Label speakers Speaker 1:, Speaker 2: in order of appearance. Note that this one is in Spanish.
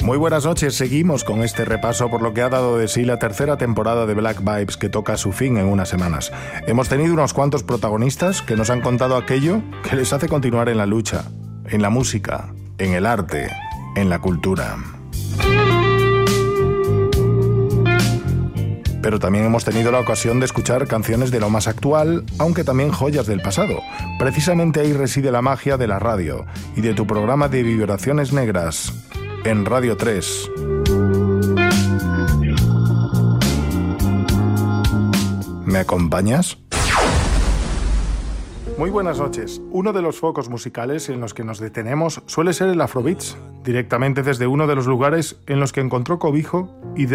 Speaker 1: Muy buenas noches, seguimos con este repaso por lo que ha dado de sí la tercera temporada de Black Vibes, que toca su fin en unas semanas. Hemos tenido unos cuantos protagonistas que nos han contado aquello que les hace continuar en la lucha, en la música, en el arte, en la cultura. Pero también hemos tenido la ocasión de escuchar canciones de lo más actual, aunque también joyas del pasado. Precisamente ahí reside la magia de la radio y de tu programa de vibraciones negras en Radio 3. ¿Me acompañas? Muy buenas noches. Uno de los focos musicales en los que nos detenemos suele ser el Afrobeats, directamente desde uno de los lugares en los que encontró cobijo y